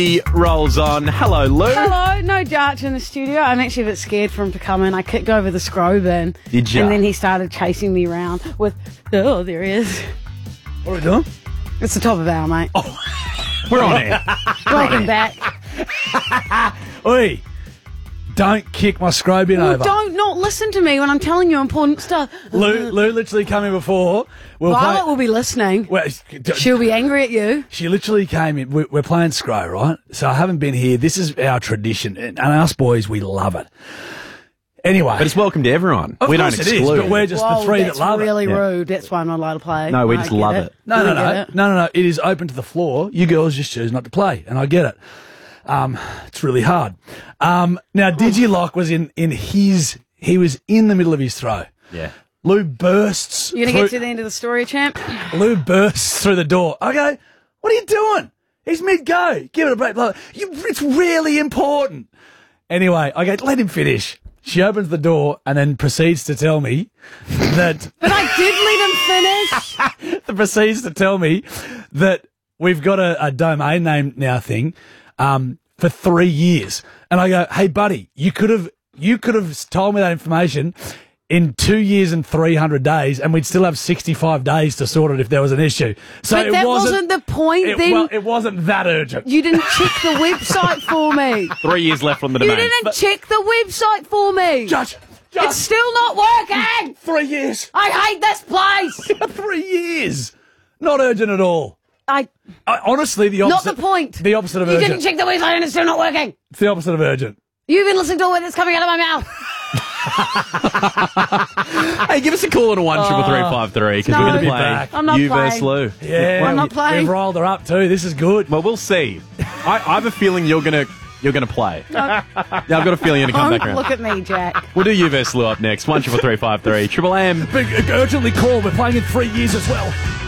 He rolls on. Hello, Lou. Hello, no Jarch in the studio. I'm actually a bit scared for him to come in. I kicked over the scroll bin. Did ya? And then he started chasing me around with, oh, there he is. What are we doing? It's the top of our, mate. We're on air. Welcome back. Oi, don't kick my scroll bin over. Don't not listen to me when I'm telling you important stuff. Lou literally came in before. Violet will be listening. Well, She'll be angry at you. she literally came in. We're playing scroll, right? So I haven't been here. This is our tradition. And us boys, we love it. Anyway. But it's welcome to everyone. Of We don't course it is, exclude. but we're just the three that love really it. Yeah. rude. That's why I'm not allowed to play. No, we I just get love it. No. It is open to the floor. You girls just choose not to play, and I get it. It's really hard. Now, Digilock was in his. He was in the middle of his throw. Yeah. Lou bursts. You going to get to the end of the story, champ? Lou bursts through the door. I go, what are you doing? He's mid-go. Give it a break. It's really important. Anyway, I go, let him finish. She opens the door and then proceeds to tell me that... But I did let him finish. proceeds to tell me that we've got a domain name now thing for 3 years. And I go, hey, buddy, you could have told me that information in 2 years and 300 days, and we'd still have 65 days to sort it if there was an issue. So But that wasn't the point then. Well, it wasn't that urgent. You didn't check the website for me. 3 years left on the You domain. didn't check the website for me. Judge, It's still not working. 3 years. I hate this place. 3 years. Not urgent at all. I Honestly, the not opposite. the point. The opposite of You urgent. didn't check the website and it's still not working. It's the opposite of urgent. You've been listening to a word that's coming out of my mouth. Hey, give us a call at 1-333-533 because No. we're going to Be play back. I'm not you playing. versus Lou. Yeah, I'm not playing. We've rolled her up too. This is good. Well, we'll see. I have a feeling you're gonna play. Yeah, I've got a feeling you're gonna come Don't back around. look at me, Jack. We'll do you versus Lou up next. 1-333-533. Triple M. Urgently call. We're playing in 3 years as well.